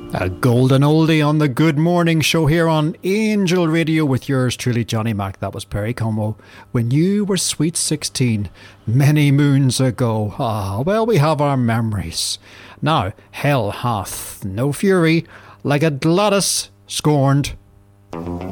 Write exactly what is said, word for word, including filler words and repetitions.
A golden oldie on the Good Morning Show here on Angel Radio with yours truly, Johnny Mac. That was Perry Como. When you were sweet sixteen, many moons ago. Ah, well, we have our memories. Now, hell hath no fury like a Gladys scorned.